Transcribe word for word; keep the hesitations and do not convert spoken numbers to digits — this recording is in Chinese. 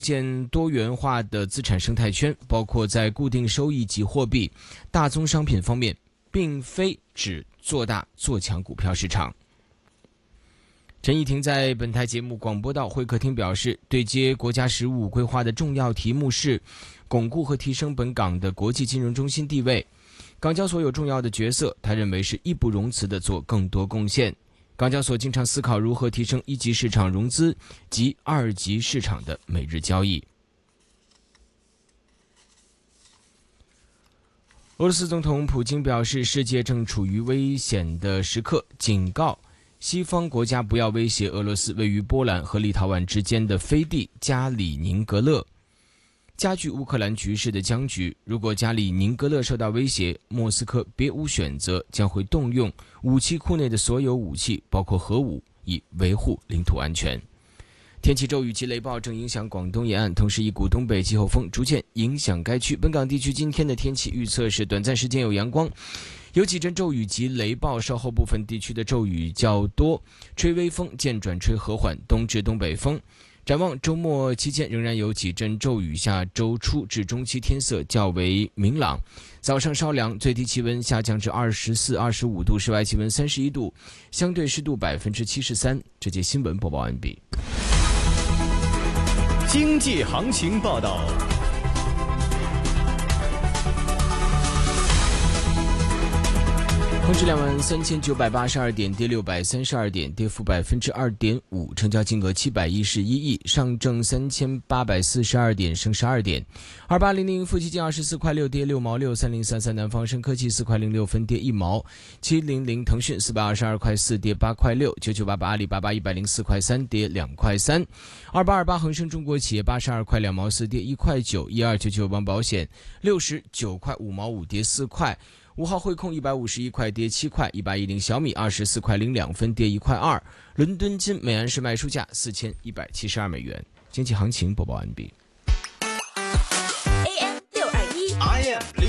建多元化的资产生态圈，包括在固定收益及货币、大宗商品方面，并非只做大做强股票市场。陈义婷在本台节目广播道会客厅表示，对接国家“十五”规划的重要题目是巩固和提升本港的国际金融中心地位。港交所有重要的角色，他认为是义不容辞地做更多贡献。港交所经常思考如何提升一级市场融资及二级市场的每日交易。俄罗斯总统普京表示，世界正处于危险的时刻，警告西方国家不要威胁俄罗斯位于波兰和立陶宛之间的飞地加里宁格勒，加剧乌克兰局势的僵局。如果加里宁格勒受到威胁，莫斯科别无选择，将会动用武器库内的所有武器，包括核武，以维护领土安全。天气骤雨及雷暴正影响广东沿岸，同时一股东北季候风逐渐影响该区。本港地区今天的天气预测是短暂时间有阳光，有几阵骤雨及雷暴，稍后部分地区的骤雨较多，吹微风，渐转吹和缓东至东北风。展望周末期间仍然有几阵骤雨，下周初至中期天色较为明朗，早上稍凉，最低气温下降至二十四、二十五度，室外气温三十一度，相对湿度百分之七十三。这节新闻播报完毕。 经济行情报道。 恒指两万三千九百八十二点，跌六百三十二点，跌幅百分之二点五，成交金额七百一十一亿。上证三千八百四十二点，升十二点。二八零零富基金二十四块六，跌六毛六。三零三三南方生科技四块零六分，跌一毛。七零零腾讯四百二十二块四，跌八块六。九九八八阿里巴巴一百零四块三，跌两块三。二八二八恒生中国企业八十二块两毛四，跌一块九。一二九九邦保险六十九块五毛五，跌四块。五号汇控一百五十一块，跌七块。一八一零小米二十四块零两分，跌一块二。伦敦金每安士卖出价四千一百七十二美元。经济行情播报完毕。 A M 六二一 I am